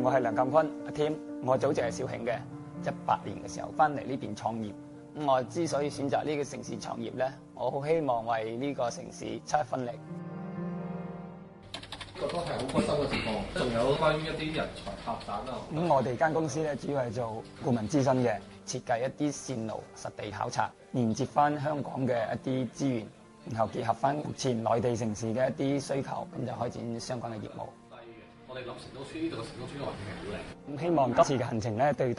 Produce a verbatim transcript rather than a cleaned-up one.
我係梁鑑坤阿添，我祖籍係肇慶嘅，一八年嘅時候翻嚟呢邊創業。咁我之所以選擇呢個城市創業咧，我好希望為呢個城市出一分力。 覺得係好開心嘅情況，仲有關於一啲人才發展啊。 咁我哋間公司咧主要係做顧問諮詢嘅，設計一啲線路實地考察，連接翻香港嘅一啲資源，然後結合翻目前內地城市嘅一啲需求，咁就開展相關嘅業務。 我哋諗成都村呢度嘅成都村嘅環境係好靚。 咁希望今次嘅行程咧對